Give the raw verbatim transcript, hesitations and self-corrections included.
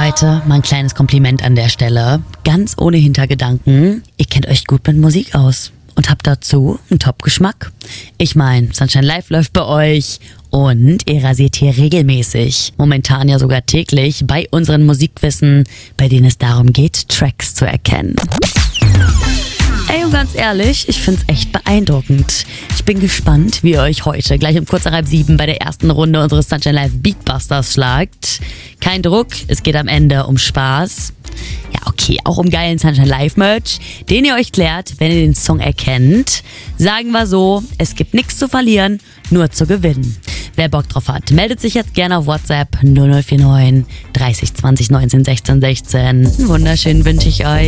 Leute, mal ein kleines Kompliment an der Stelle. Ganz ohne Hintergedanken. Ihr kennt euch gut mit Musik aus und habt dazu einen Top-Geschmack. Ich meine, Sunshine Live läuft bei euch und ihr rasiert hier regelmäßig, momentan ja sogar täglich, bei unseren Musikquissen, bei denen es darum geht, Tracks zu erkennen. Ey, und ganz ehrlich, ich find's echt beeindruckend. Ich bin gespannt, wie ihr euch heute gleich um kurz nach halb sieben bei der ersten Runde unseres Sunshine Live Beatbusters schlagt. Kein Druck, es geht am Ende um Spaß. Ja, okay, auch um geilen Sunshine Live Merch, den ihr euch klärt, wenn ihr den Song erkennt. Sagen wir so, es gibt nichts zu verlieren, nur zu gewinnen. Wer Bock drauf hat, meldet sich jetzt gerne auf WhatsApp null null vier neun dreißig zwanzig neunzehn sechzehn sechzehn. Einen wunderschönen wünsche ich euch.